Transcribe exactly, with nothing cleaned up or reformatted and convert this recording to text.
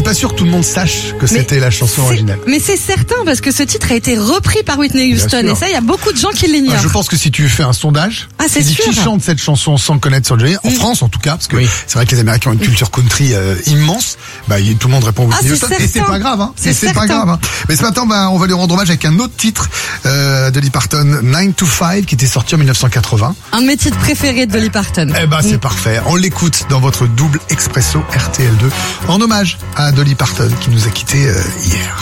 pas sûr que tout le monde sache que Mais c'était la chanson c'est- originale. Mais c'est certain parce que ce titre a été repris par Whitney Houston sûr. et ça, il y a beaucoup de gens qui l'ignorent. Ah, je pense que si tu fais un sondage, Ah, c'est tu dis sûr. qui chante cette chanson sans connaître sur Johnny, en France en tout cas, parce que Oui. c'est vrai que les Américains ont une culture country euh, immense, bah y- tout le monde répond Whitney Ah, c'est Houston, et c'est certain. pas grave, hein. C'est Et c'est pas certain. grave. Hein. Mais ce matin, bah, on va lui rendre hommage avec un autre titre euh, de Dolly Parton, nine to five, qui était sorti en mille neuf cent quatre-vingts. Un de mes titres préférés de Dolly Parton. Eh ben c'est parfait. On l'écoute dans votre double expresso R T L deux en hommage à Dolly Parton qui nous a quittés euh, hier.